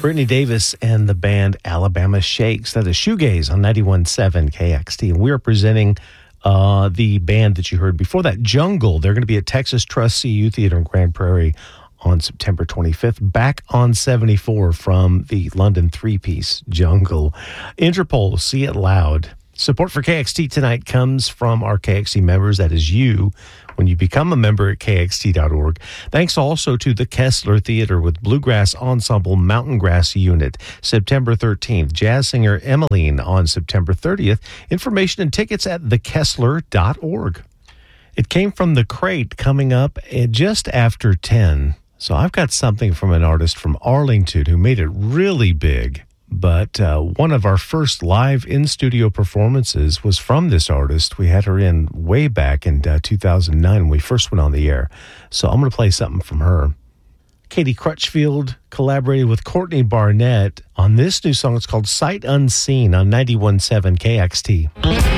Brittany Davis and the band Alabama Shakes. That is Shoegaze on 91.7 KXT. And we are presenting the band that you heard before that, Jungle. They're going to be at Texas Trust CU Theater in Grand Prairie on September 25th. Back on 74 from the London three-piece Jungle. Interpol, See It Loud. Support for KXT tonight comes from our KXT members. That is you when you become a member at kxt.org. Thanks also to the Kessler Theater with Bluegrass Ensemble Mountain Grass Unit, September 13th. Jazz singer Emmeline on September 30th. Information and tickets at thekessler.org. It came from The Crate coming up at just after 10. So I've got something from an artist from Arlington who made it really big. But one of our first live in-studio performances was from this artist. We had her in way back in 2009 when we first went on the air. So I'm going to play something from her. Katie Crutchfield collaborated with Courtney Barnett on this new song. It's called Sight Unseen on 91.7 KXT.